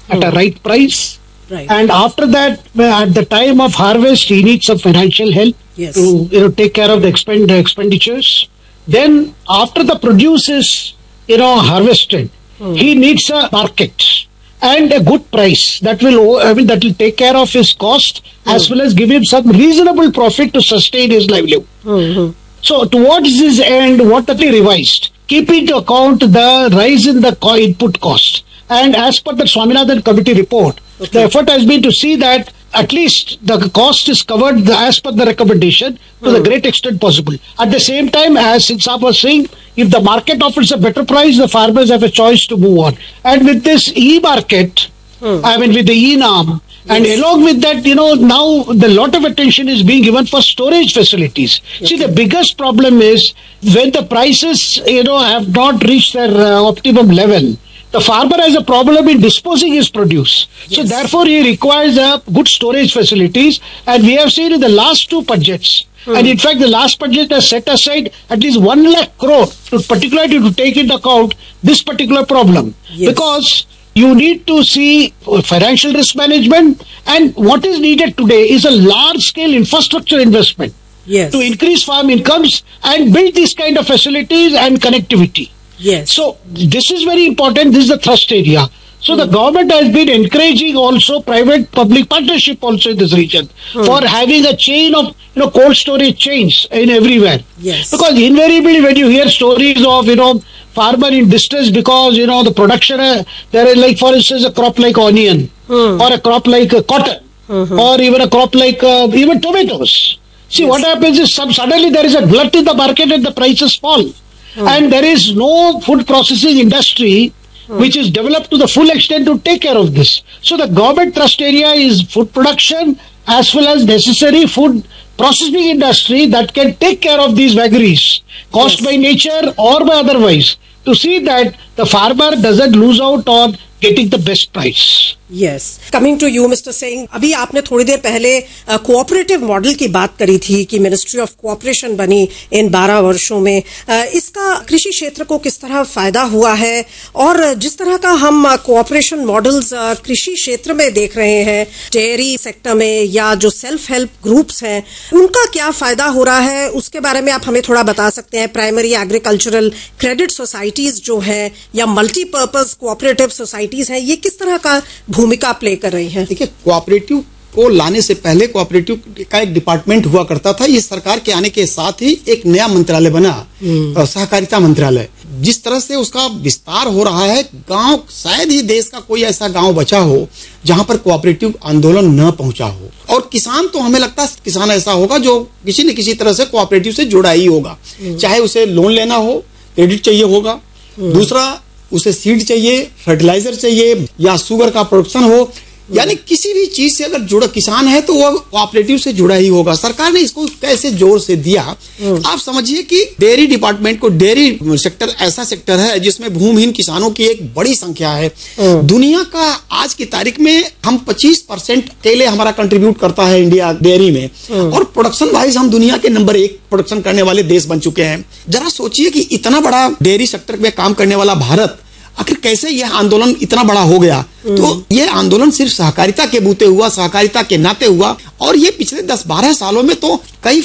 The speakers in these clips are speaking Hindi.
at a right price. Right. And after that, at the time of harvest, he needs some financial help to take care of the expenditures. Then, after the produce is harvested, he needs a market and a good price that will take care of his cost as well as give him some reasonable profit to sustain his livelihood. So, towards this end, what have we revised? Keeping into account the rise in the input cost. And as per the Swaminathan Committee report, the effort has been to see that at least the cost is covered as per the recommendation to the great extent possible. At the same time, as Sinsab was saying, if the market offers a better price, the farmers have a choice to move on. And with this e-market, with the e-NAM, and along with that, now the lot of attention is being given for storage facilities. See, the biggest problem is when the prices, have not reached their optimum level. The farmer has a problem in disposing his produce. So therefore, he requires good storage facilities. And we have seen in the last two budgets, and in fact, the last budget has set aside at least 1 lakh crore particularly to take into account this particular problem. Because you need to see financial risk management, and what is needed today is a large-scale infrastructure investment to increase farm incomes and build these kind of facilities and connectivity. So this is very important. This is the thrust area. So the government has been encouraging also private-public partnership also in this region for having a chain of cold storage chains in everywhere. Because invariably when you hear stories of farmer in distress because the production there is, like for instance, a crop like onion or a crop like cotton or even a crop like even tomatoes. See, what happens is suddenly there is a glut in the market and the prices fall. And there is no food processing industry which is developed to the full extent to take care of this. So the government thrust area is food production as well as necessary food processing industry that can take care of these vagaries caused by nature or by otherwise, to see that the farmer doesn't lose out on getting the best price. Coming to you, Mr. Singh, अभी आपने थोड़ी देर पहले कोऑपरेटिव मॉडल की बात करी थी कि मिनिस्ट्री ऑफ कोऑपरेशन बनी इन 12 वर्षों में। इसका कृषि क्षेत्र को किस तरह फायदा हुआ है और जिस तरह का हम कोऑपरेशन मॉडल्स कृषि क्षेत्र में देख रहे हैं, डेयरी सेक्टर में या जो सेल्फ हेल्प ग्रुप्स हैं, उनका क्या फायदा हो रहा है, उसके बारे में आप हमें थोड़ा बता सकते हैं। प्राइमरी एग्रीकल्चरल क्रेडिट सोसाइटीज जो है या मल्टीपर्पज कोऑपरेटिव सोसाइटीज हैं, ये किस तरह का भूमिका प्ले कर रही हैं? देखिए, कोऑपरेटिव को लाने से पहले कोऑपरेटिव का एक डिपार्टमेंट हुआ करता था। ये सरकार के आने के साथ ही एक नया मंत्रालय बना, सहकारिता मंत्रालय। जिस तरह से उसका विस्तार हो रहा है, गांव, शायद ही देश का कोई ऐसा गांव बचा हो जहां पर कोऑपरेटिव आंदोलन न पहुंचा हो। और किसान तो हमें लगता है किसान ऐसा होगा जो किसी न किसी तरह से कोऑपरेटिव से जुड़ा ही होगा, चाहे उसे लोन लेना हो, क्रेडिट चाहिए होगा, दूसरा उसे सीड चाहिए, फर्टिलाइजर चाहिए, या शुगर का प्रोडक्शन हो, यानी किसी भी चीज से अगर जुड़ा किसान है तो वो कोऑपरेटिव से जुड़ा ही होगा। सरकार ने इसको कैसे जोर से दिया, आप समझिए कि डेयरी डिपार्टमेंट को, डेयरी सेक्टर ऐसा सेक्टर है जिसमें भूमिहीन किसानों की एक बड़ी संख्या है। दुनिया का आज की तारीख में हम 25% केले हमारा कंट्रीब्यूट करता है इंडिया डेयरी में, और प्रोडक्शन वाइज हम दुनिया के नंबर 1 प्रोडक्शन करने वाले देश बन चुके हैं। जरा सोचिए कि इतना बड़ा डेयरी सेक्टर में काम करने वाला भारत आखिर कैसे यह आंदोलन इतना बड़ा हो गया। तो यह आंदोलन सिर्फ सहकारिता के बूते हुआ, सहकारिता के नाते हुआ, और ये पिछले 10-12 सालों में तो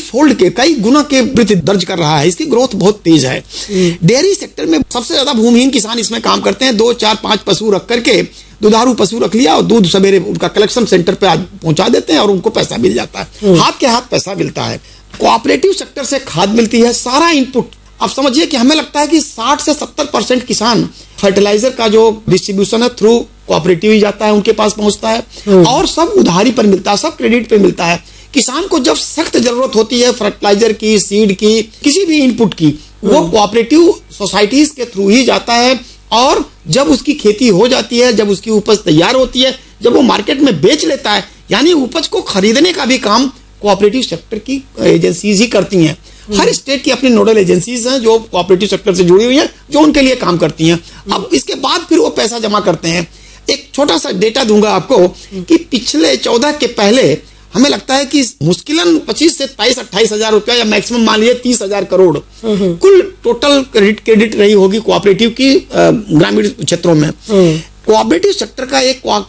कई गुना के वृद्धि दर्ज कर रहा है। इसकी ग्रोथ बहुत तेज है। डेयरी सेक्टर में सबसे ज्यादा भूमिहीन किसान इसमें काम करते हैं। 2, 4, 5 पशु रख करके, दुधारू पशु रख लिया और दूध सवेरे उनका कलेक्शन सेंटर पे पहुंचा देते हैं और उनको पैसा मिल जाता है, हाथ के हाथ पैसा मिलता है। कोऑपरेटिव सेक्टर से खाद मिलती है, सारा इनपुट। अब समझिए कि हमें लगता है कि 60 से 70% किसान फर्टिलाइजर का जो डिस्ट्रीब्यूशन है थ्रू कोऑपरेटिव ही जाता है, उनके पास पहुंचता है, और सब उधारी पर मिलता है, सब क्रेडिट पे मिलता है। किसान को जब सख्त जरूरत होती है फर्टिलाइजर की, सीड की, किसी भी इनपुट की, वो कोऑपरेटिव सोसाइटीज के थ्रू ही जाता है। और जब उसकी खेती हो जाती है, जब उसकी उपज तैयार होती है, जब वो मार्केट में बेच लेता है, यानी उपज को खरीदने का भी काम कोऑपरेटिव सेक्टर की एजेंसीज ही करती हैं। हर स्टेट की अपनी नोडल एजेंसीज हैं जो कोऑपरेटिव सेक्टर से जुड़ी हुई हैं, जो उनके लिए काम करती हैं। अब इसके बाद फिर वो पैसा जमा करते हैं। एक छोटा सा डेटा दूंगा आपको कि पिछले 14 के पहले हमें लगता है कि मुश्किलन 25 से 28 हजार रुपया, या मैक्सिमम मान लीजिए 30,000 करोड़ कुल टोटल क्रेडिट रही होगी कोऑपरेटिव की ग्रामीण क्षेत्रों में। कोऑपरेटिव सेक्टर का एक